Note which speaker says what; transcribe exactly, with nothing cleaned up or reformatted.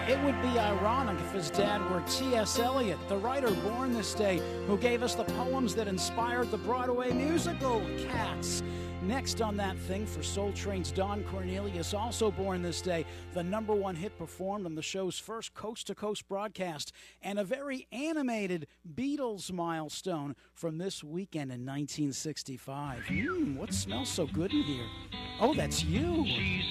Speaker 1: It would be ironic if his dad were T S Eliot, the writer born this day, who gave us the poems that inspired the Broadway musical Cats. Next on that thing for Soul Train's Don Cornelius, also born this day, the number one hit performed on the show's first coast-to-coast broadcast, and a very animated Beatles milestone from this weekend in nineteen sixty-five. Mmm, what smells so good in here? Oh, that's you.